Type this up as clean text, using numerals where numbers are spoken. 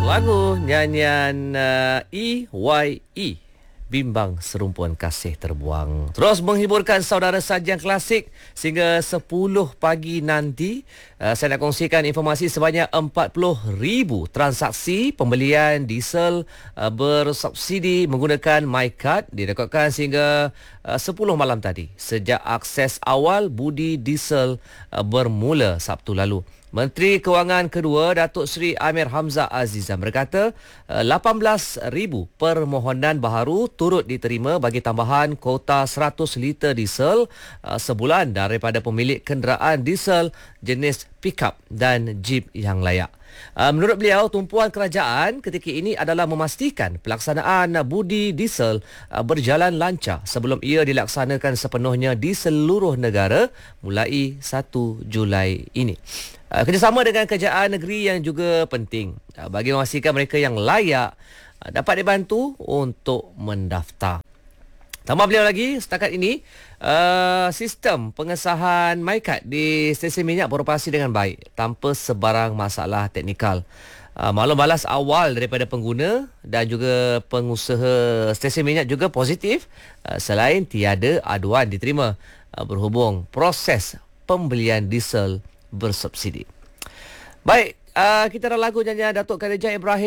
Lagu nyanyian EYE, Bimbang Serumpuan Kasih Terbuang, terus menghiburkan saudara sajian klasik sehingga 10 pagi nanti. Saya nak kongsikan informasi sebanyak 40,000 transaksi pembelian diesel bersubsidi menggunakan MyCard direkodkan sehingga 10 malam tadi sejak akses awal budi diesel bermula Sabtu lalu. Menteri Kewangan kedua, Datuk Seri Amir Hamzah Azizan berkata 18,000 permohonan baharu turut diterima bagi tambahan kuota 100 liter diesel sebulan daripada pemilik kenderaan diesel jenis pickup dan jeep yang layak. Menurut beliau, tumpuan kerajaan ketika ini adalah memastikan pelaksanaan budi diesel berjalan lancar sebelum ia dilaksanakan sepenuhnya di seluruh negara mulai 1 Julai ini. Kerjasama dengan kerajaan negeri yang juga penting bagi memastikan mereka yang layak dapat dibantu untuk mendaftar. Tambah beliau lagi, setakat ini sistem pengesahan MyCard di stesen minyak beroperasi dengan baik tanpa sebarang masalah teknikal. Maklum balas awal daripada pengguna dan juga pengusaha stesen minyak juga positif selain tiada aduan diterima berhubung proses pembelian diesel bersubsidi. Baik, kita dah lagu nyanyian Datuk Khadijah Ibrahim.